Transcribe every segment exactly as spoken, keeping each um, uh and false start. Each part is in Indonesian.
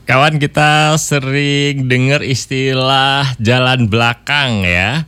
Kawan, kita sering dengar istilah jalan belakang ya.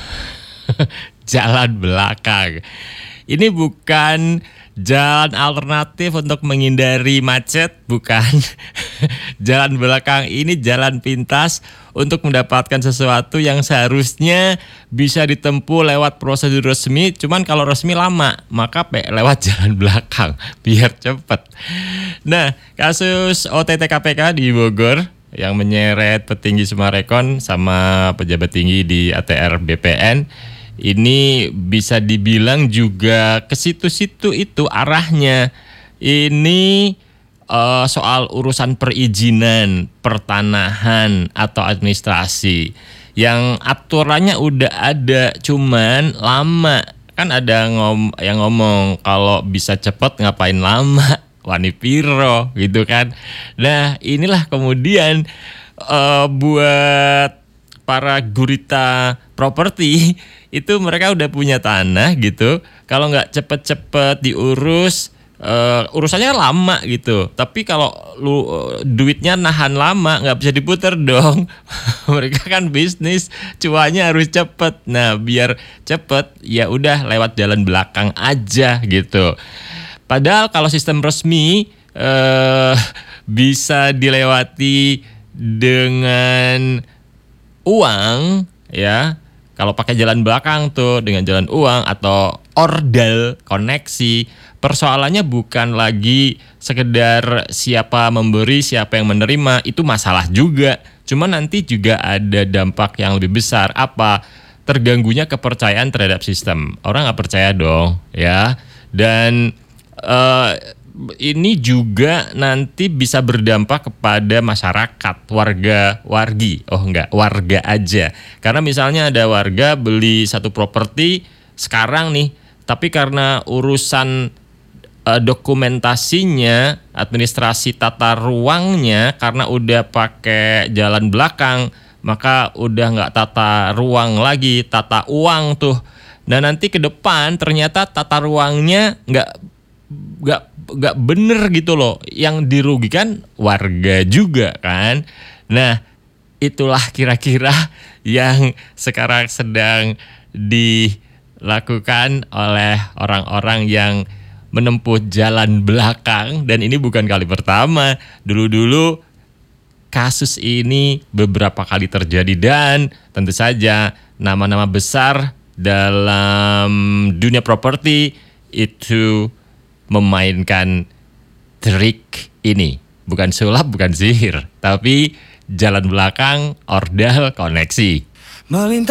Jalan belakang. Ini bukan jalan alternatif untuk menghindari macet, bukan. Jalan belakang ini jalan pintas untuk mendapatkan sesuatu yang seharusnya bisa ditempuh lewat prosedur resmi. Cuman kalau resmi lama, maka lewat jalan belakang biar cepat. Nah, kasus O T T K P K di Bogor yang menyeret petinggi Summarecon sama pejabat tinggi di A T R B P N ini bisa dibilang juga ke situ-situ itu arahnya. Ini uh, soal urusan perizinan, pertanahan atau administrasi yang aturannya udah ada, cuman lama. Kan ada ngom yang ngomong kalau bisa cepet ngapain lama, wani piro gitu kan. Nah, inilah kemudian uh, buat para gurita properti itu mereka udah punya tanah gitu. Kalau nggak cepet-cepet diurus, uh, urusannya lama gitu. Tapi kalau lu uh, duitnya nahan lama, nggak bisa diputer dong. Mereka kan bisnis, cuannya harus cepet. Nah, biar cepet ya udah lewat jalan belakang aja gitu. Padahal kalau sistem resmi uh, bisa dilewati dengan uang ya. Kalau pakai jalan belakang tuh dengan jalan uang atau ordal koneksi, persoalannya bukan lagi sekedar siapa memberi, siapa yang menerima, itu masalah juga. Cuma nanti juga ada dampak yang lebih besar, apa? Terganggunya kepercayaan terhadap sistem. Orang nggak percaya dong, ya. Dan uh, ini juga nanti bisa berdampak kepada masyarakat, warga-wargi. Oh enggak, warga aja. Karena misalnya ada warga beli satu properti sekarang nih, tapi karena urusan uh, dokumentasinya, administrasi tata ruangnya, karena udah pakai jalan belakang, maka udah nggak tata ruang lagi, tata uang tuh. Dan nanti ke depan ternyata tata ruangnya nggak nggak nggak bener gitu loh, yang dirugikan warga juga kan. Nah, itulah kira-kira yang sekarang sedang dilakukan oleh orang-orang yang menempuh jalan belakang, dan ini bukan kali pertama. Dulu-dulu kasus ini beberapa kali terjadi, dan tentu saja nama-nama besar dalam dunia properti itu memainkan trik ini. Bukan sulap, bukan sihir, tapi jalan belakang, ordal, koneksi.